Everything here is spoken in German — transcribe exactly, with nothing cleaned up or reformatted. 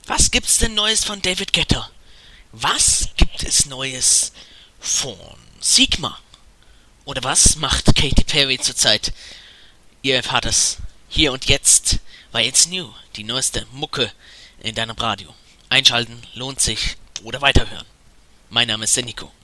Was gibt's denn Neues von David Guetta? Was gibt es Neues von Sigma? Oder was macht Katy Perry zurzeit? Ihr erfahrt es hier und jetzt bei It's New, die neueste Mucke in deinem Radio. Einschalten lohnt sich oder weiterhören. Mein Name ist der Nico.